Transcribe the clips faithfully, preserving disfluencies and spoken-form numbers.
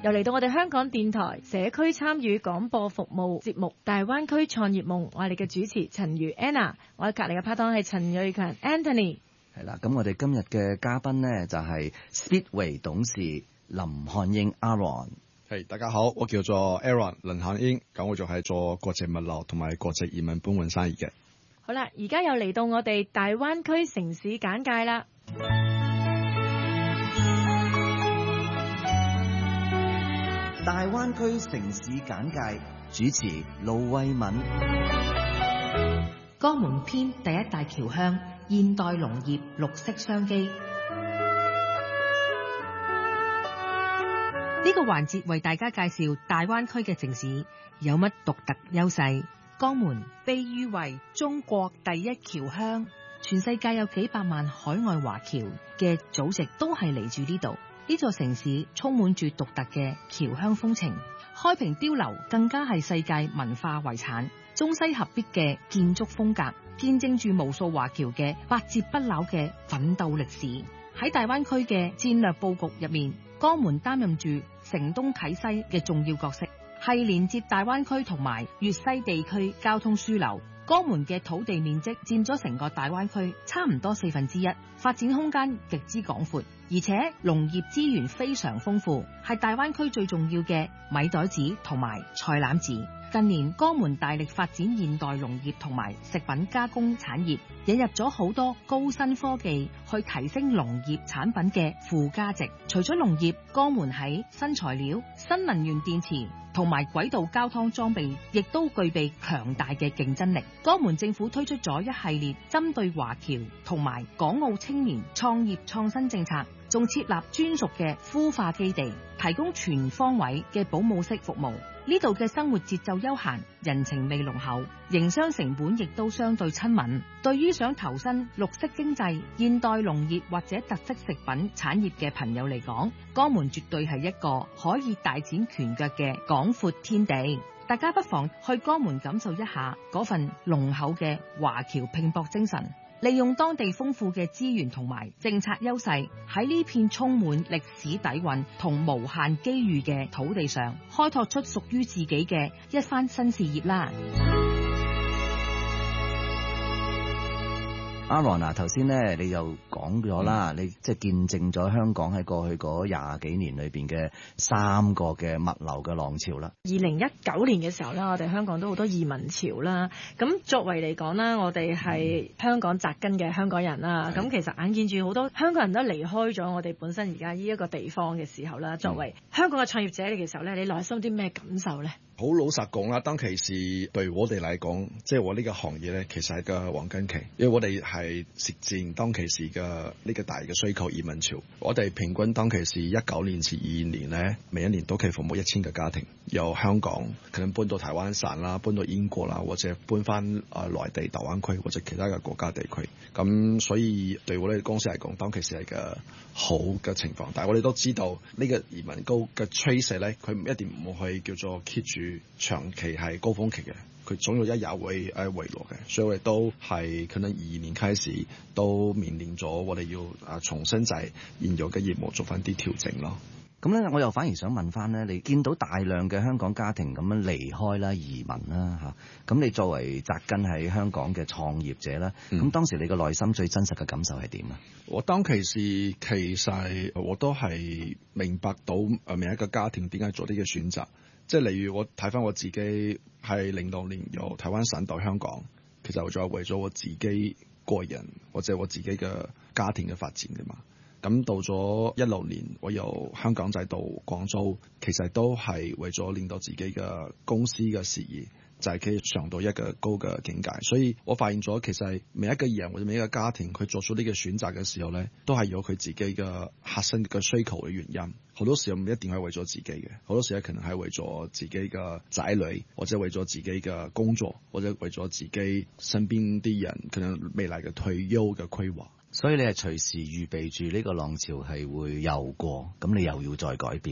又嚟到我哋香港電台社區參與廣播服務節目《大灣區創業夢》，我係你嘅主持陳如 Anna， 我喺隔離嘅拍檔係陳瑞強 Anthony。 係啦，咁我哋今日嘅嘉賓呢，就係 Speedway 董事林漢英 Aaron。 係，大家好，我叫做 Aaron 林漢英，咁我就係做國際物流同埋國際移民搬運生意嘅。 好啦，而家又嚟到我哋大灣區城市簡介啦。 大灣區城市簡介，主持盧慧敏。 江門篇第一大僑鄉，現代農業綠色商機。呢個環節為大家介紹大灣區嘅城市有乜獨特優勢。江門被譽為中國第一僑鄉，全世界有幾百萬海外華僑嘅祖籍都係嚟住呢度。呢座城市充滿住獨特嘅僑鄉風情，開平碉樓更加係世界文化遺產，中西合璧嘅建築風格，見證住無數華僑嘅百折不撓嘅奮鬥歷史。喺大灣區嘅戰略佈局入面，江門擔任住承東啟西嘅重要角色，係連接大灣區同埋粵西地區交通樞紐。江門嘅土地面積佔咗成個大灣區差唔多四分之一，發展空間極之廣闊，而且農業資源非常豐富，係大灣區最重要嘅米袋子同埋菜籃子。近年江門大力發展現代農業同埋食品加工產業，引入咗好多高新科技去提升農業產品嘅附加值。除咗農業，江門喺新材料、新能源電池同埋軌道交通裝備亦都具備強大嘅競爭力。江門政府推出咗一系列針對華僑同埋港澳青年創業創新政策，仲設立專屬嘅孵化基地，提供全方位嘅保姆式服務。呢度嘅生活節奏悠閒，人情味濃厚，營商成本亦都相對親民。對於想投身綠色經濟、現代農業或者特色食品產業嘅朋友嚟講，江門絕對係一個可以大展拳腳嘅廣闊天地。大家不妨去江門感受一下嗰份濃厚嘅華僑拼搏精神。利用當地豐富嘅資源同埋政策優勢，喺呢片充滿歷史底蘊同無限機遇嘅土地上，開拓出屬於自己嘅一番新事業啦。 Aaron 啊，頭先咧你又講咗啦，你即係見證咗香港喺過去嗰廿幾年裏邊嘅三個嘅物流嘅浪潮啦。 二零一九年嘅時候咧，我哋香港都好多移民潮啦。咁作為嚟講啦，我哋係香港扎根嘅香港人啦。咁、嗯、其實眼見住好多香港人都離開咗我哋本身而家呢一個地方嘅時候啦，作為香港嘅創業者嚟嘅時候咧，你內心有啲咩感受咧？ 好老實講啦，當其時對我哋嚟講，即係我呢個行業咧，其實係個黃金期，因為我哋係實戰當其時嘅呢個大嘅需求移民潮。我哋平均當其時一九年至二二年咧，每一年都可以服務一千個家庭，由香港可能搬到台灣省啦，搬到英國啦，或者搬翻啊內地大灣區或者其他嘅國家地區。咁所以對我哋公司嚟講，當其時係個好嘅情況。但係我哋都知道呢個移民高嘅趨勢咧，佢唔一定唔會叫做 keep 住長期係高峰期嘅，佢總有一日會誒回落嘅。所以我哋都係可能二二年開始都面臨咗我哋要啊重新就係現有嘅業務做翻啲調整咯。 咁咧，我又反而想問翻咧，你見到大量嘅香港家庭咁樣離開啦、移民啦嚇，咁你作為扎根喺香港嘅創業者啦，咁、嗯、當時你個內心最真實嘅感受係點啊？ 我當其時其實我都係明白到誒每一個家庭點解做呢個選擇，即係例如我睇翻我自己係零六年由台灣省到香港，其實我就係為咗我自己個人或者我自己嘅家庭嘅發展㗎嘛。咁到咗一六年，我由香港仔到廣州，其實都係為咗令到自己嘅公司嘅事業就係、是、可以上到一個高嘅境界。所以我發現咗，其實每一個人或者每一個家庭，佢作出呢個選擇嘅時候咧，都係有佢自己嘅核心嘅需求嘅原因。好多時候唔一定係為咗自己嘅，好多時候可能係為咗自己嘅仔女，或者為咗自己嘅工作，或者為咗自己身邊啲人可能未來嘅退休嘅規劃。 所以你係隨時預備住呢個浪潮係會又過，咁你又要再改變。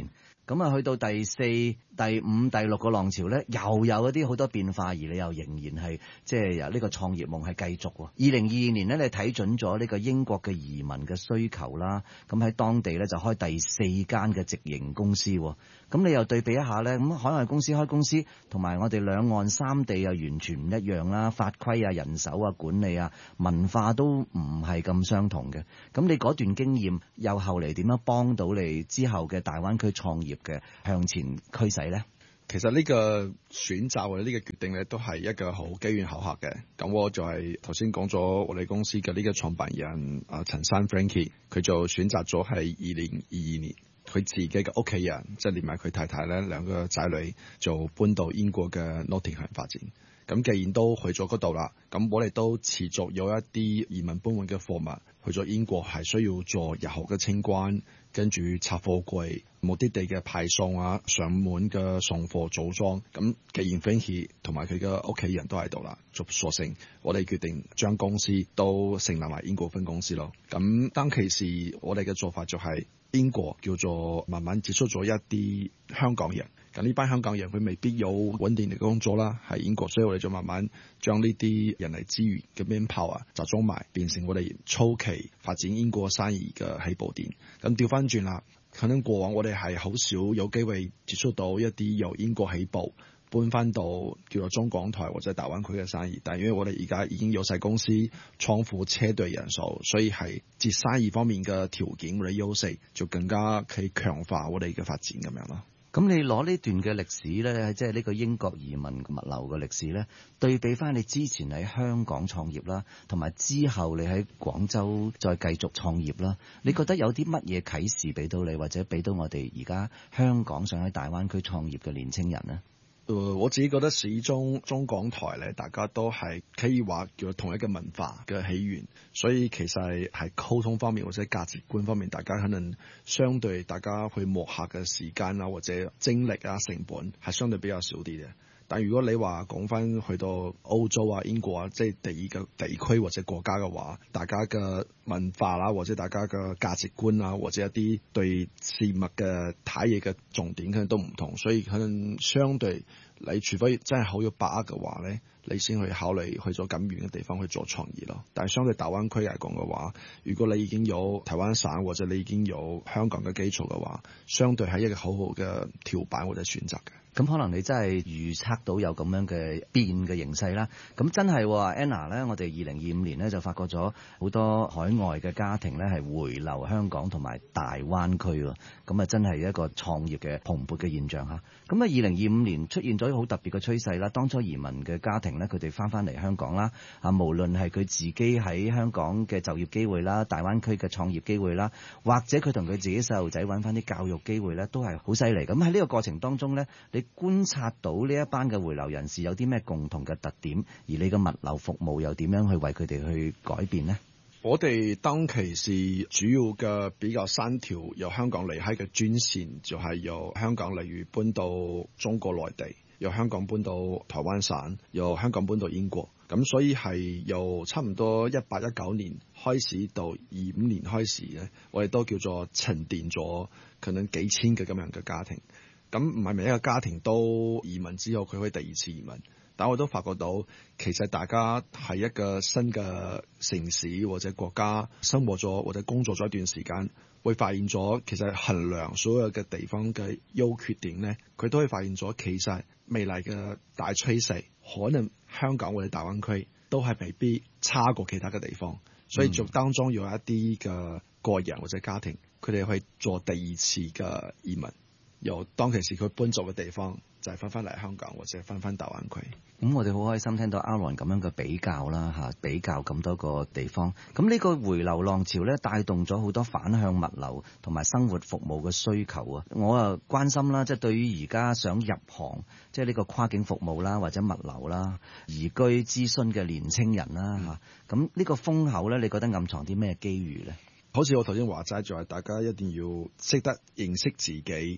咁啊去到第四、第五、第六個浪潮咧，又有一啲好多變化，而你又仍然係即係由呢個創業夢係繼續喎。二零二二年咧，你睇準咗呢個英國嘅移民嘅需求啦，咁喺當地咧就開第四間嘅直營公司。咁你又對比一下咧，咁海外公司開公司同埋我哋兩岸三地又完全唔一樣啦，法規啊、人手啊、管理啊、文化都唔係咁相同嘅。咁你嗰段經驗又後嚟點樣幫到你之後嘅大灣區創業嘅向前驅使咧？ 其實呢個選擇或者呢個決定咧，都係一個好機緣巧合嘅。咁我就係頭先講咗我哋公司嘅呢個創辦人啊陳生 Frankie， 佢就選擇咗係二零二二年，佢自己嘅屋企人即係連埋佢太太咧兩個仔女就搬到英國嘅 Nottingham 發展。咁既然都去咗嗰度啦，咁我哋都持續有一啲移民搬運嘅貨物去咗英國，係需要做日後嘅清關，跟住拆貨櫃、目的地嘅派送啊、上門嘅送貨組裝。咁既然 Frankie 同埋佢嘅屋企人都喺度啦，就索性我哋決定將公司都成立埋英國分公司咯。咁當其時我哋嘅做法就係英國叫做慢慢接觸咗一啲香港人。咁呢班香港人佢未必有穩定嘅工作啦，喺英國，所以我哋就慢慢將呢啲人力資源嘅 manpower 集中埋，變成我哋初期發展英國生意嘅起步點。咁調翻轉啦，可能過往我哋係好少有機會接觸到一啲由英國起步搬翻到叫做中港台或者大灣區嘅生意，但係因為我哋而家已經有細公司、倉庫、車隊人數，所以係接生意方面嘅條件或者優勢就更加可以強化我哋嘅發展咁樣咯。 咁你攞呢段嘅歷史咧，即係呢個英國移民物流嘅歷史咧，對比翻你之前喺香港創業啦，同埋之後你喺廣州再繼續創業啦，你覺得有啲乜嘢啟示俾到你，或者俾到我哋而家香港想喺大灣區創業嘅年青人呢？ 呃、我自己覺得始終中港台咧，大家都係可以話叫做同一個文化嘅起源，所以其實係溝通方面或者價值觀方面，大家可能相對大家去磨合嘅時間啊或者精力啊成本係相對比較少啲嘅。但如果你話講翻去到歐洲啊、英國啊，即係第二個地區或者國家嘅話，大家嘅文化啦，或者大家嘅價值觀啊，或者一啲對事物嘅睇嘢嘅重點可能都唔同，所以可能相對你除非真係好有把握嘅話咧，你先去考慮去咗咁遠嘅地方去做創業咯。但係相對大灣區嚟講嘅話，如果你已經有台灣省或者你已經有香港嘅基礎嘅話，相對係一個好好嘅跳板或者選擇嘅。 咁可能你真係預測到有咁樣嘅變嘅形勢啦。咁真係 Anna 咧，我哋二零二五年咧就發覺咗好多海外嘅家庭咧係回流香港同埋大灣區喎。咁啊真係一個創業嘅蓬勃嘅現象嚇。咁啊二零二五年出現咗好特別嘅趨勢啦。當初移民嘅家庭咧，佢哋翻翻嚟香港啦，啊無論係佢自己喺香港嘅就業機會啦、大灣區嘅創業機會啦，或者佢同佢自己細路仔揾翻啲教育機會咧，都係好犀利。咁喺呢個過程當中咧，你觀察到呢一班嘅回流人士有啲咩共同嘅特點，而你嘅物流服務又點樣去為佢哋去改變呢？ 我哋當其時主要嘅比較三條由香港離開嘅專線，就係由香港例如搬到中國內地，由香港搬到台灣省，由香港搬到英國。咁所以係由差唔多一八一九年開始到二五年開始咧，我哋都叫做沉澱咗可能幾千嘅咁樣嘅家庭。咁唔係每一個家庭都移民之後佢可以第二次移民，但我都發覺到其實大家喺一個新嘅城市或者國家生活咗或者工作咗一段時間，會發現咗其實衡量所有嘅地方嘅優缺點咧，佢都可以發現咗其實未來嘅大趨勢可能香港或者大灣區都係未必差過其他嘅地方，所以就當中有一啲嘅個人或者家庭，佢哋去做第二次嘅移民。由當其時佢搬走嘅地方，就係翻返嚟香港或者翻返大灣區。 咁我哋好開心聽到 Aaron 咁樣嘅比較啦嚇，比較咁多個地方。咁呢個回流浪潮咧，帶動咗好多反向物流同埋生活服務嘅需求啊！我啊關心啦，即係對於而家想入行，即係呢個跨境服務啦，或者物流啦、移居諮詢嘅年青人啦嚇，咁呢、嗯、個風口咧，你覺得暗藏啲咩機遇咧？ 好似我頭先話齋，就係大家一定要識得認識自己。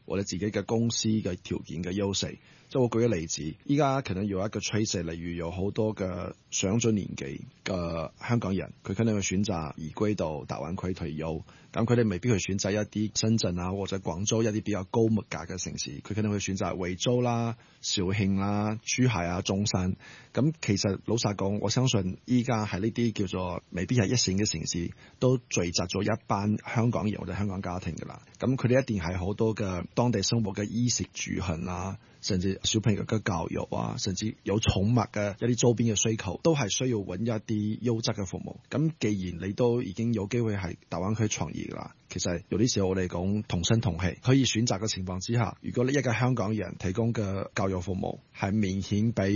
我哋自己嘅公司嘅條件嘅優勢。即係我舉個例子，依家可能有一個趨勢，例如有好多嘅上咗年紀嘅香港人，佢可能會選擇移居到大灣區退休。咁佢哋未必去選擇一啲深圳啊或者廣州一啲比較高物價嘅城市，佢可能會選擇惠州啦、肇慶啦、珠海啊、中山。咁其實老實講，我相信依家喺呢啲叫做未必係一線嘅城市，都聚集咗一班香港人或者香港家庭㗎啦。咁佢哋一定係好多嘅當地生活嘅衣食住行啊，甚至小朋友嘅教育啊，甚至有寵物嘅一啲周邊嘅需求，都係需要揾一啲優質嘅服務。咁既然你都已經有機會喺大灣區創業啦，其實有啲時候我哋講同聲同氣，可以選擇嘅情況之下，如果你一個香港人提供嘅教育服務係明顯比